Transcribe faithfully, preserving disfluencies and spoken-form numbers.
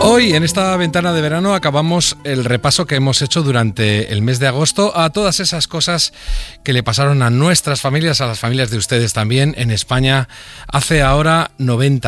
Hoy, en esta ventana de verano, acabamos el repaso que hemos hecho durante el mes de agosto a todas esas cosas que le pasaron a nuestras familias, a las familias de ustedes también, en España, hace ahora noventa